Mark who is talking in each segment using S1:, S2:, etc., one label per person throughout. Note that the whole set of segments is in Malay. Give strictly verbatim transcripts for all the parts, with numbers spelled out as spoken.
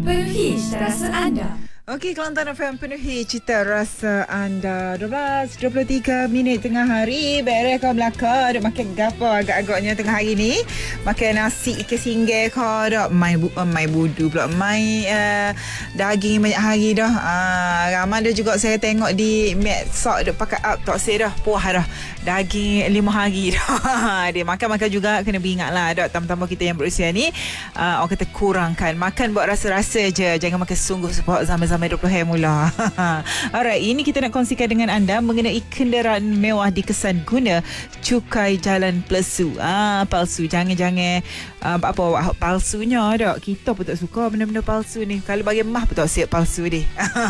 S1: Penuhi cita rasa anda.
S2: Okey, Kelantan F M penuhi cita rasa anda. dua belas dua puluh tiga minit tengah hari. Berek kau belakang. Duk makan gapo agak-agaknya tengah hari ni. Makan nasi ikan singgah kau dak. Mai, bu, uh, mai budu pula. Mai uh, daging banyak hari dah. Uh, ramai dah juga saya tengok di medsos duk pakai up tak say dah. Puas dah. Daging lima hari dah. Dia makan-makan juga kena beringat lah. Dak tambah-tambah kita yang berusia ni. Uh, orang kata kurangkan. Makan buat rasa-rasa je. Jangan makan sungguh sebab zaman sampai dua puluh hari mula. Alright, ini kita nak kongsikan dengan anda mengenai kenderaan mewah dikesan guna cukai jalan palsu. Ah, palsu. Jangan-jangan uh, apa palsunya dak. Kita pun tak suka benda-benda palsu ni. Kalau bagi mah pun tak siap palsu ni.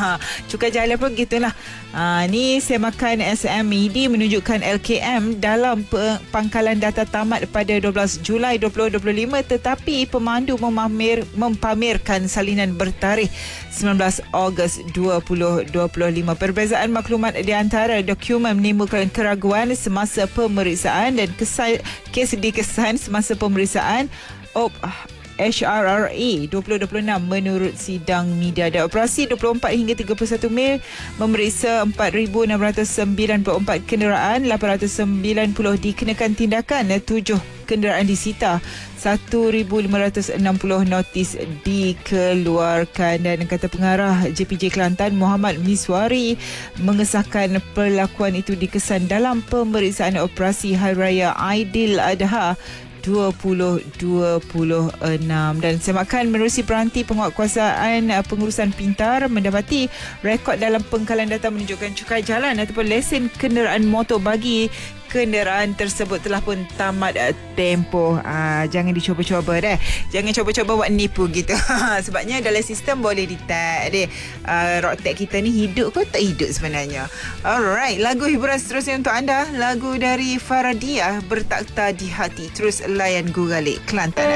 S2: Cukai jalan pun gitulah. Ah, ni saya makan S M E D menunjukkan L K M dalam pangkalan data tamat pada dua belas Julai dua ribu dua puluh lima, tetapi pemandu memamer, mempamerkan salinan bertarikh sembilan belas Ogos dua ribu dua puluh lima. Perbezaan maklumat di antara dokumen menimbulkan keraguan semasa pemeriksaan dan kesan, kes dikesan semasa pemeriksaan O P H R R A dua ribu dua puluh enam menurut sidang media. Dan operasi dua puluh empat hingga tiga puluh satu Mei memeriksa empat ribu enam ratus sembilan puluh empat kenderaan, lapan ratus sembilan puluh dikenakan tindakan, tujuh kenderaan disita, satu ribu lima ratus enam puluh notis dikeluarkan. Dan kata pengarah J P J Kelantan Muhammad Miswari mengesahkan perlakuan itu dikesan dalam pemeriksaan operasi Hari Raya Aidiladha dua ribu dua puluh enam. Dan semakan menerusi peranti penguatkuasaan pengurusan pintar mendapati rekod dalam pengkalan data menunjukkan cukai jalan ataupun lesen kenderaan motor bagi kenderaan tersebut telah pun tamat tempoh. Ah, jangan dicuba-cuba dah. Jangan cuba-cuba buat nipu gitu. Sebabnya dalam sistem boleh detect dia. Uh, road tag kita ni hidup ke tak hidup sebenarnya. Alright, lagu hiburan seterusnya untuk anda. Lagu dari Faradia, Bertakhta di Hati. Terus layan Guralik Kelantan.